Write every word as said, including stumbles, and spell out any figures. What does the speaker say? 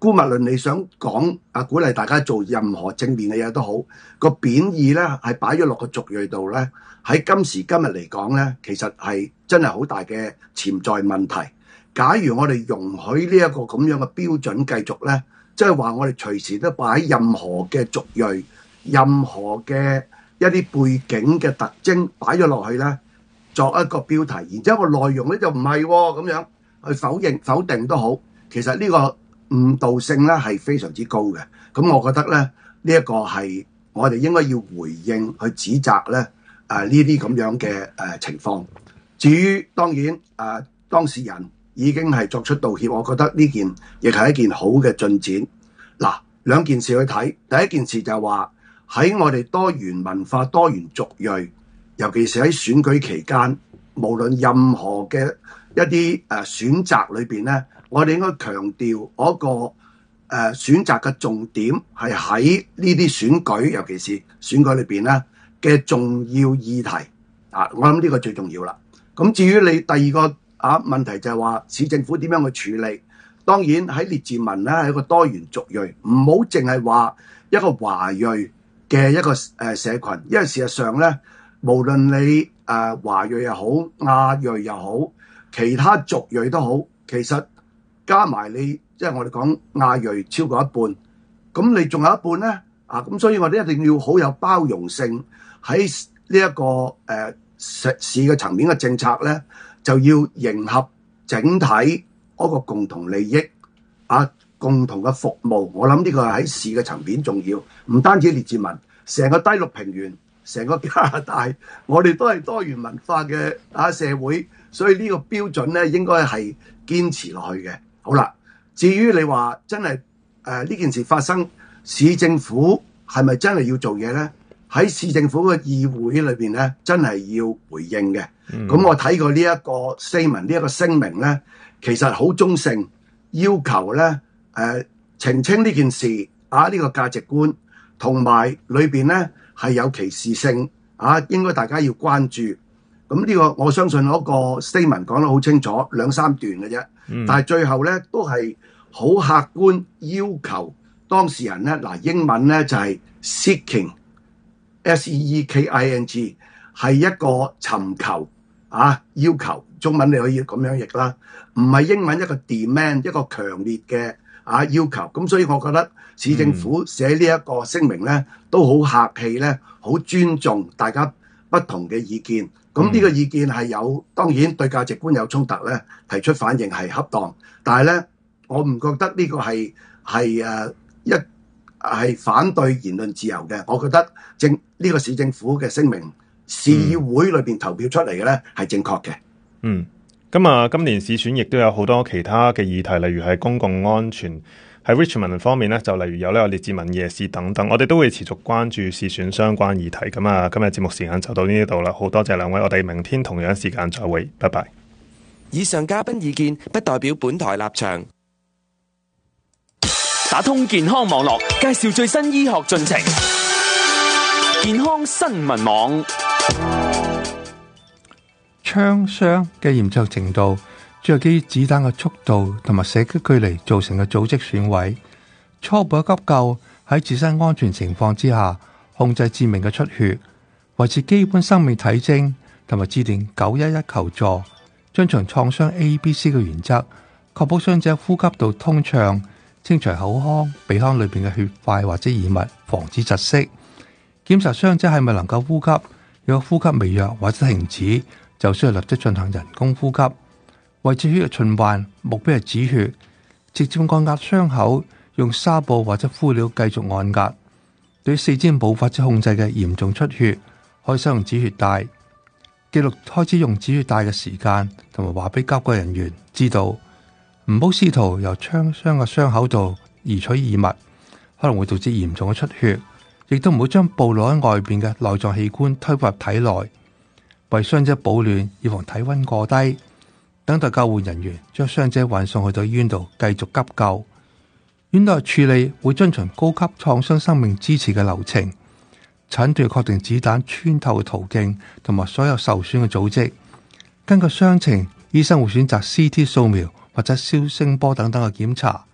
姑勿論你想講啊，鼓勵大家做任何正面嘅嘢都好，個貶義咧係擺咗落個族裔度咧，喺今時今日嚟講咧，其實係真係好大嘅潛在問題。假如我哋容許呢一個咁樣嘅標準繼續咧，即係話我哋隨時都擺任何嘅族裔、任何嘅一啲背景嘅特徵擺咗落去咧，作一個標題，然之後個內容咧就唔係咁樣去否認、否定都好，其實呢個誤導性咧係非常之高嘅。咁我覺得咧呢一個係我哋應該要回應去指責咧誒呢啲咁樣嘅誒情況。至於當然誒、呃、當事人已經係作出道歉，我覺得呢件亦係一件好嘅進展。嗱，兩件事去睇，第一件事就係話喺我哋多元文化、多元族裔，尤其是喺選舉期間，無論任何嘅一啲誒選擇裏邊咧，我哋應該強調嗰個誒選擇嘅重點係喺呢啲選舉，尤其是選舉裏邊咧嘅重要議題啊！我諗呢個最重要啦。咁至於你第二個啊問題就係話市政府點樣去處理？當然喺列治文咧係一個多元族裔，唔好淨係話一個華裔嘅一個誒社群，因為事實上咧，無論你誒華裔又好、亞裔又好、其他族裔都好，其實加埋你即係我哋講亞裔超過一半，咁你仲有一半咧啊！咁所以我哋一定要好有包容性喺呢一個誒、呃、市市嘅層面嘅政策咧，就要迎合整體嗰個共同利益啊，共同嘅服務。我諗呢個喺市嘅層面重要，唔單止列治文，成個低陸平原，成個加拿大，我哋都係多元文化嘅啊社會，所以呢個標準咧應該係堅持落去嘅。好啦，至於你話真係誒呢件事發生，市政府係咪真係要做嘢咧？喺市政府嘅議會裏邊咧，真係要回應嘅。咁、嗯、我睇過呢一個 statement， 呢一個聲明咧，其實好中性，要求咧誒、呃、澄清呢件事啊，呢、這個價值觀同埋裏邊咧係有歧視性啊，應該大家要關注。咁呢個我相信嗰個 statement 講得好清楚，兩三段嘅啫。嗯、但係最後咧都係好客觀要求當事人咧，嗱英文咧就係、是、seeking。S E E K I N G 係一個尋求啊要求，中文你可以咁樣譯啦，唔係英文一個 demand 一個強烈嘅啊要求。咁所以我覺得市政府寫呢一個聲明咧，都好客氣咧，好尊重大家不同嘅意見。咁呢個意見係有當然對價值觀有衝突咧，提出反應係恰當，但係咧我唔覺得呢個係係誒一。係反對言論自由嘅，我覺得政呢個市政府嘅聲明，市議會裏邊投票出嚟嘅咧係正確嘅。 嗯，咁啊，今年市選亦都有好多其他嘅議題，例如係公共安全，喺 Richmond 方面咧，就例如有呢個列治文夜市等等，我哋都會持續關注市選相關議題。咁啊，今日節目時間就到呢度啦，好多謝兩位，我哋明天同樣時間再會，拜拜。 以上嘉賓意見不代表本台立場。 打通健康網絡，介紹最新醫學進程。健康新聞網。 槍傷嘅嚴重程度，主要基於子彈嘅速度同埋射擊距離造成嘅組織損毀。初步嘅急救喺自身安全情況之下，控制致命嘅出血，維持基本生命體徵，同埋致電九一一求助，遵循創傷 A B C 嘅原則，確保傷者呼吸道通暢。清除口腔、鼻腔裏邊嘅血塊或者異物，防止窒息。檢查傷者係咪能夠呼吸，如果呼吸微弱或者停止，就需要立即進行人工呼吸。維持血液循環，目標係止血。直接按壓傷口，用紗布或者敷料繼續按壓。對於四肢無法子控制嘅嚴重出血，可以使用止血帶。記錄開始用止血帶嘅時間，同埋話俾急救人員知道。唔好試圖由槍傷嘅傷口度移取異物，可能會導致嚴重嘅出血。亦都唔好將暴露喺外邊嘅內臟器官推入體內，為傷者保暖，以防體溫過低。等待救援人員將傷者運送去到醫院度繼續急救。院內處理會遵循高級創傷生命支持嘅流程，診斷確定子彈穿透嘅途徑同埋所有受損嘅組織。根據傷情，醫生會選擇 C T 掃描或者超聲波等等嘅檢查。